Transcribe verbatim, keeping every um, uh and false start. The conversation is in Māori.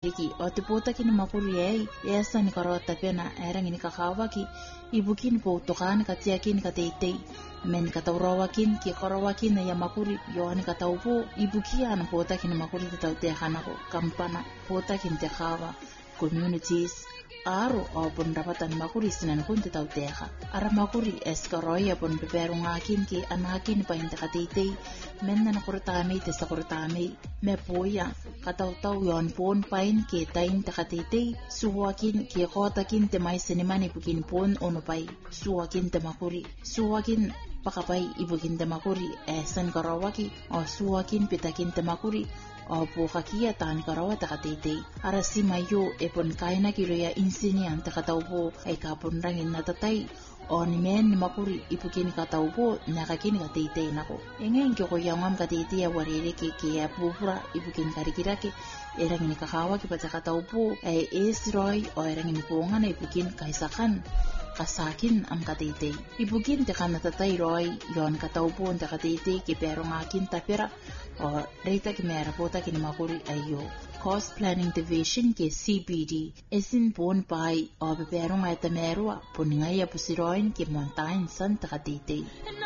Ki o te pōtaki ni makuri ei, e asa ni karoa tapena e rangi ni kakawaki, i buki ni pōtokani ka tiaki ni ka teitei, me ni ka taurawa kin, ki karoa kin ia makuri, i ni ka taupo, i buki ana pōtaki ni makuri te tau te hanako, kampana, pōtaki ni te kawa, communities, aro o pun rapatan makuri sinan kun te tau teha. Ara makuri eskaroi pun beberu ngakin ki anakin pa inte katitei menna na kurtami te sakurtami me poia katau tau yon pon pain ki tain te katitei suwakin ki kotakin te mai senimani pukin pon ono pai suwakin te makuri suwakin pakapai ibukin te makuri esan karawaki o suwakin pitakin te makuri o pukakia tan karawa ta katitei ara si mayo e pon kaina kiroya insinian ta kataupo ay kapon rangin natatai o ni men ni makuri ipukin kataupo nakakini katitei nako engen ki ko yangam katitei ya warere ke ke ya pupura ipukin karikirake erangin kakawa ki pata kataupo ay esroy o erangin ponga na ipukin kaisakan kasakin am katitei ipukin te kanatatai roy yon kataupo ta katitei ki pero ngakin tapera o reita ki mera pota ki ni makuri ayo cost planning division ke C B D esin pon pai o beberong ay tamerua poninga ya pusiroin ki montain san ta katitei